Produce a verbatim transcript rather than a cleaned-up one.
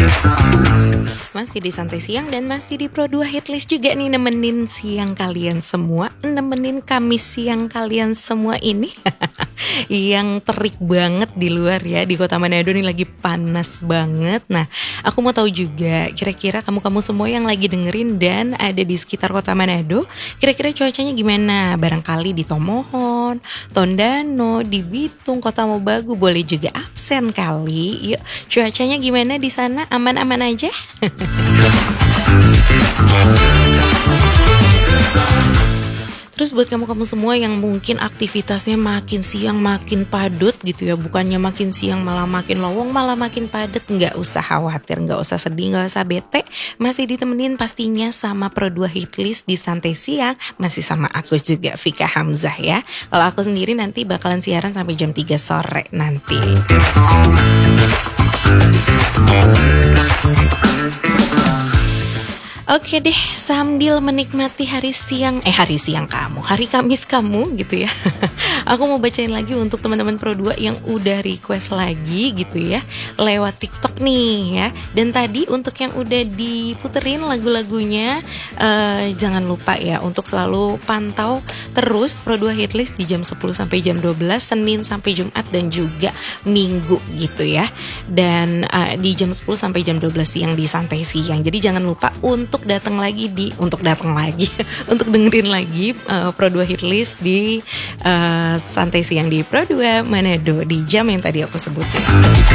Masih di Santai Siang dan masih di Pro dua Hitlist juga nih, nemenin siang kalian semua, nemenin Kamis siang kalian semua ini yang terik banget di luar ya. Di Kota Manado nih lagi panas banget. Nah, aku mau tahu juga kira-kira kamu-kamu semua yang lagi dengerin dan ada di sekitar Kota Manado, kira-kira cuacanya gimana? Barangkali di Tomohon, Tondano, di Bitung, Kota Mobagu, boleh juga absen kali. Yuk, cuacanya gimana di sana? Aman-aman aja? Terus buat kamu-kamu semua yang mungkin aktivitasnya makin siang makin padat gitu ya, bukannya makin siang malah makin lowong, malah makin padat, nggak usah khawatir, nggak usah sedih, nggak usah bete, masih ditemenin pastinya sama Pro dua Hitlist di Santai Siang, masih sama aku juga Vika Hamzah ya. Kalau aku sendiri nanti bakalan siaran sampai jam tiga sore nanti. Oke deh, sambil menikmati hari siang, eh hari siang kamu, hari Kamis kamu gitu ya. Aku mau bacain lagi untuk teman-teman Pro dua yang udah request lagi gitu ya, lewat TikTok nih ya. Dan tadi untuk yang udah diputerin lagu-lagunya, uh, jangan lupa ya untuk selalu pantau terus Pro dua Hitlist di jam sepuluh sampai jam dua belas, Senin sampai Jumat dan juga Minggu gitu ya. Dan uh, di jam sepuluh sampai jam dua belas siang di Santai Siang. Jadi jangan lupa untuk datang lagi di untuk datang lagi untuk dengerin lagi uh, Pro dua Hitlist di uh, Santai Siang di Pro dua Manado di jam yang tadi aku sebutin.